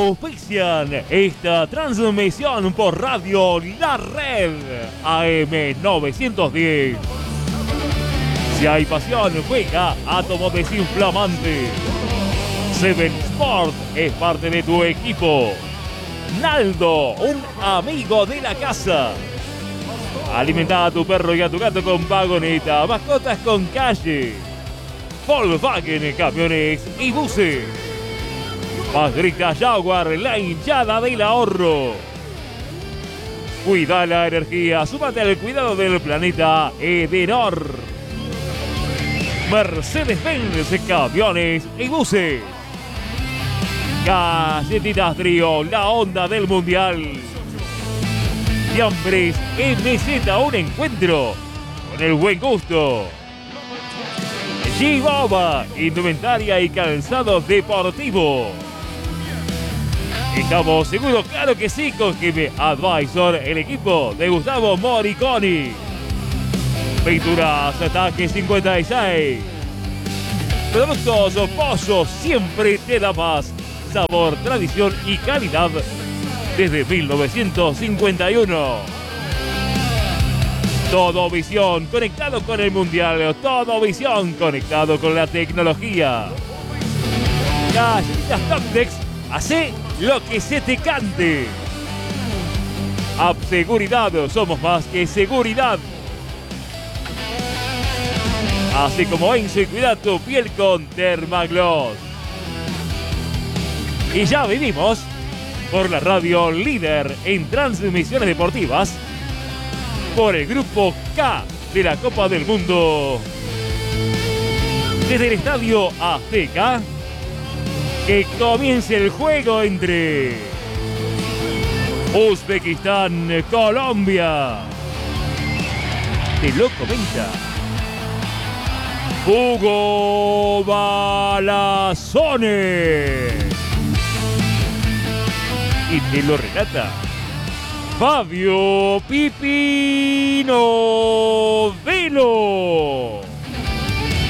auspician esta transmisión por Radio La Red AM 910. Si hay pasión, juega Átomo Desinflamante. Seven Sport es parte de tu equipo. Naldo, un amigo de la casa. Alimenta a tu perro y a tu gato con vagoneta, mascotas con calle. Volkswagen, camiones y buses. Madrita Jaguar, la hinchada del ahorro. Cuida la energía, súmate al cuidado del planeta Edenor. Mercedes-Benz, camiones y buses. Galletitas Trío, la onda del mundial. Fiambres MZ, un encuentro con el buen gusto. G-Boba, indumentaria y calzado deportivo. Estamos seguros, claro que sí, con GB Advisor, el equipo de Gustavo Moriconi. Pinturas Ataque 56. Productos Pollo, siempre te da paz. Sabor, tradición y calidad desde 1951. Todo Visión, conectado con el mundial. Todo Visión, conectado con la tecnología. Galletitas Taptex, hace lo que se te cante. App Seguridad, somos más que seguridad. Así como Enzo, y cuida tu piel con Dermagloss. Y ya venimos por la radio líder en transmisiones deportivas, por el grupo K de la Copa del Mundo. Desde el Estadio Azteca, que comience el juego entre Uzbekistán, Colombia. Te lo comenta Hugo Balazones. Y te lo relata Fabio Pipino Velo.